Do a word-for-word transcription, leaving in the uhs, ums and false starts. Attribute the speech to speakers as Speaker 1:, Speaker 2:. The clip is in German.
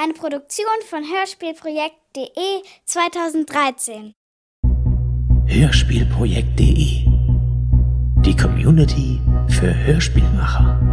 Speaker 1: Eine Produktion von Hörspielprojekt punkt de zweitausenddreizehn.
Speaker 2: Hörspielprojekt punkt de. Die Community für Hörspielmacher.